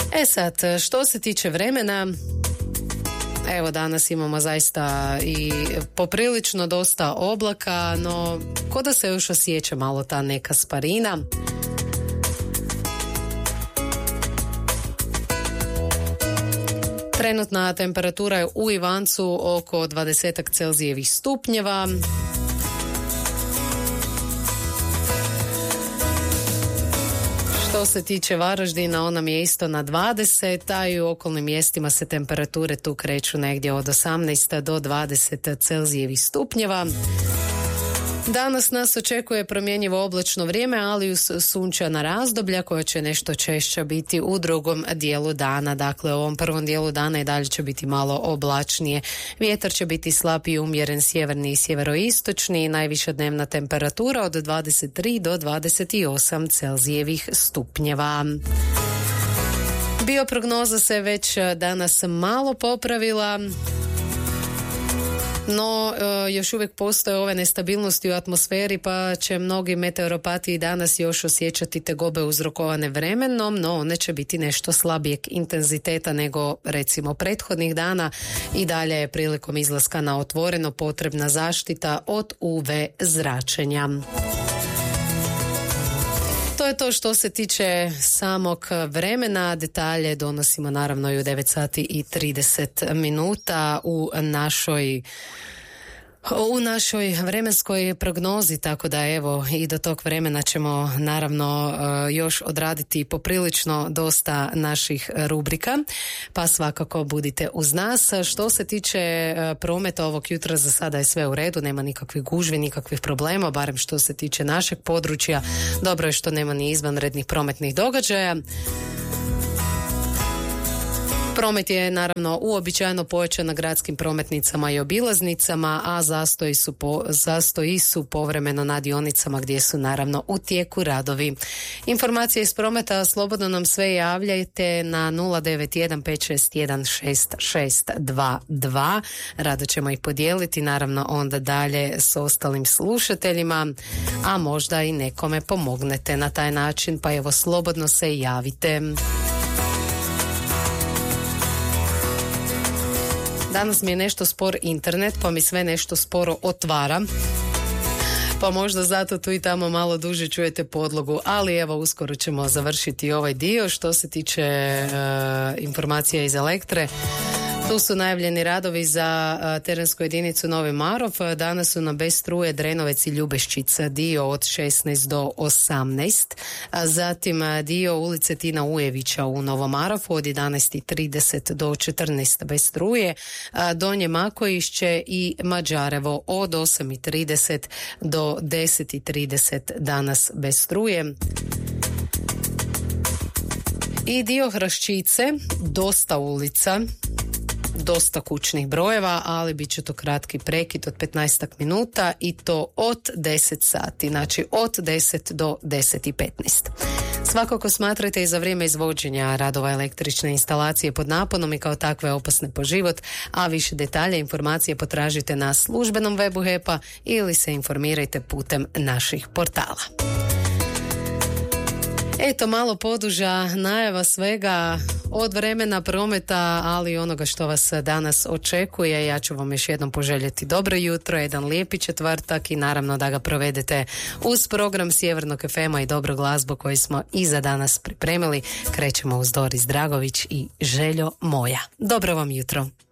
Sad, što se tiče vremena, evo danas imamo zaista i poprilično dosta oblaka, no ko da se još osjeća malo ta neka sparina. Trenutna temperatura je u Ivancu oko 20 Celzijevih stupnjeva. Što se tiče Varaždina, on nam je isto na 20, a i u okolnim mjestima se temperature tu kreću negdje od 18 do 20 Celzijevih stupnjeva. Danas nas očekuje promjenjivo oblačno vrijeme, ali uz sunčana razdoblja koja će nešto češće biti u drugom dijelu dana. Dakle, u ovom prvom dijelu dana i dalje će biti malo oblačnije. Vjetar će biti slab i umjeren sjeverni i sjeveroistočni. Najviša dnevna temperatura od 23 do 28 Celzijevih stupnjeva. Bioprognoza se već danas malo popravila, no još uvijek postoje ove nestabilnosti u atmosferi, pa će mnogi meteoropati i danas još osjećati tegobe uzrokovane vremenom, no one će biti nešto slabijeg intenziteta nego recimo prethodnih dana. I dalje je prilikom izlaska na otvoreno potrebna zaštita od UV zračenja. To je to što se tiče samog vremena. Detalje donosimo naravno i u 9 sati i 30 minuta u našoj vremenskoj prognozi, tako da evo i do tog vremena ćemo naravno još odraditi poprilično dosta naših rubrika, pa svakako budite uz nas. Što se tiče prometa ovog jutra, za sada je sve u redu, nema nikakvih gužvi, nikakvih problema, barem što se tiče našeg područja. Dobro je što nema ni izvanrednih prometnih događaja. Promet je naravno uobičajeno pojačan na gradskim prometnicama i obilaznicama, a zastoji su povremeno na dionicama gdje su naravno u tijeku radovi. Informacije iz prometa slobodno nam sve javljajte na 091561622. Rado ćemo ih podijeliti, naravno onda dalje s ostalim slušateljima, a možda i nekome pomognete na taj način, pa evo slobodno se javite. Danas mi je nešto spor internet, pa mi sve nešto sporo otvara, pa možda zato tu i tamo malo duže čujete podlogu, ali evo uskoro ćemo završiti ovaj dio. Što se tiče informacija iz Elektre, tu su najavljeni radovi za terensku jedinicu Novi Marof. Danas su na bez struje Drenovec i Ljubeščica, dio od 16 do 18. Zatim dio ulice Tina Ujevića u Novom Marofu od 11.30 do 14 bez struje. Donje Makojišće i Mađarevo od 8.30 do 10.30 danas bez struje. I dio Hraščice, dosta ulica, dosta kućnih brojeva, ali bit će to kratki prekid od 15 minuta i to od 10 sati, znači od 10 do 10.15. Svakako smatrajte i za vrijeme izvođenja radova električne instalacije pod naponom i kao takve opasne po život, a više detalja i informacije potražite na službenom webu HEP-a ili se informirajte putem naših portala. Eto, malo poduža najava svega od vremena prometa, ali onoga što vas danas očekuje. Ja ću vam još jednom poželjeti dobro jutro, jedan lijepi četvrtak i naravno da ga provedete uz program Sjevernog FM-a i dobru glazbu koju smo i za danas pripremili. Krećemo uz Doris Dragović i Željo moja. Dobro vam jutro.